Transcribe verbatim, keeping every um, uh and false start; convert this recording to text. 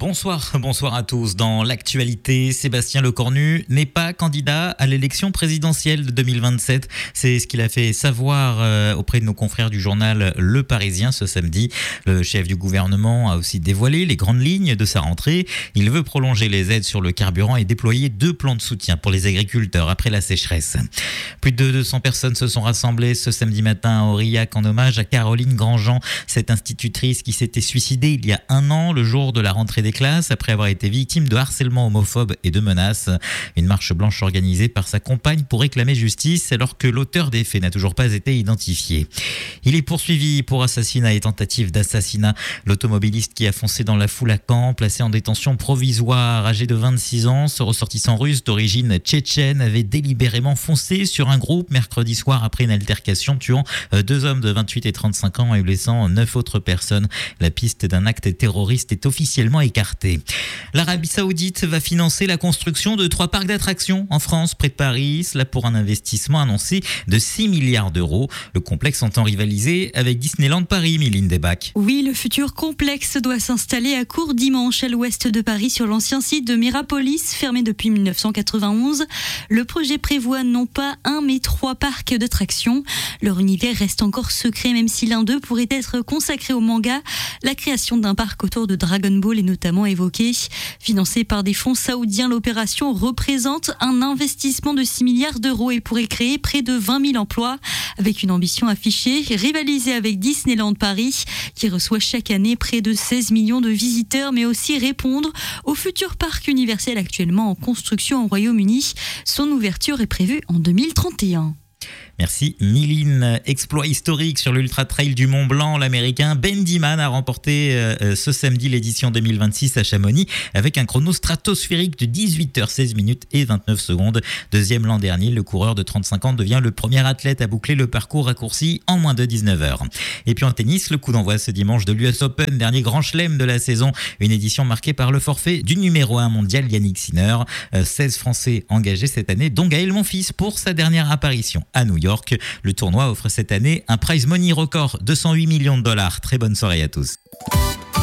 Bonsoir, bonsoir à tous. Dans l'actualité, Sébastien Lecornu n'est pas candidat à l'élection présidentielle de deux mille vingt-sept. C'est ce qu'il a fait savoir euh, auprès de nos confrères du journal Le Parisien ce samedi. Le chef du gouvernement a aussi dévoilé les grandes lignes de sa rentrée. Il veut prolonger les aides sur le carburant et déployer deux plans de soutien pour les agriculteurs après la sécheresse. Plus de deux cents personnes se sont rassemblées ce samedi matin à Aurillac en hommage à Caroline Grandjean, cette institutrice qui s'était suicidée il y a un an, le jour de la rentrée des classes, après avoir été victime de harcèlement homophobe et de menaces. Une marche blanche organisée par sa compagne pour réclamer justice alors que l'auteur des faits n'a toujours pas été identifié. Il est poursuivi pour assassinat et tentative d'assassinat. L'automobiliste qui a foncé dans la foule à Caen, placé en détention provisoire, âgé de vingt-six ans, ce ressortissant russe d'origine tchétchène avait délibérément foncé sur un groupe mercredi soir après une altercation tuant deux hommes de vingt-huit et trente-cinq ans et blessant neuf autres personnes. La piste d'un acte terroriste est officiellement écartée. L'Arabie Saoudite va financer la construction de trois parcs d'attractions en France, près de Paris, cela pour un investissement annoncé de six milliards d'euros. Le complexe entend rivaliser avec Disneyland Paris, Mylène Debac. Oui, le futur complexe doit s'installer à Courdimanche, à l'ouest de Paris, sur l'ancien site de Mirapolis, fermé depuis mille neuf cent quatre-vingt-onze. Le projet prévoit non pas un, mais trois parcs d'attractions. Leur univers reste encore secret, même si l'un d'eux pourrait être consacré au manga. La création d'un parc autour de Dragon Ball est notamment évoquée. Financée par des fonds saoudiens, l'opération représente un investissement de six milliards d'euros et pourrait créer près de vingt mille emplois, avec une ambition affichée, rivaliser avec Disneyland Paris, qui reçoit chaque année près de seize millions de visiteurs, mais aussi répondre au futur parc universel actuellement en construction au Royaume-Uni. Son ouverture est prévue en deux mille trente et un. Merci Mylène. Exploit historique sur l'Ultra Trail du Mont Blanc. L'Américain Ben Diman a remporté euh, ce samedi l'édition deux mille vingt-six à Chamonix avec un chrono stratosphérique de dix-huit heures seize minutes et vingt-neuf secondes. Deuxième l'an dernier, le coureur de trente-cinq ans devient le premier athlète à boucler le parcours raccourci en moins de dix-neuf heures. Et puis en tennis, le coup d'envoi ce dimanche de l'U S Open, dernier grand chelem de la saison. Une édition marquée par le forfait du numéro un mondial Yannick Sinner. Euh, seize Français engagés cette année, dont Gaël Monfils pour sa dernière apparition à New York. Le tournoi offre cette année un prize money record, deux cent huit millions de dollars. Très bonne soirée à tous.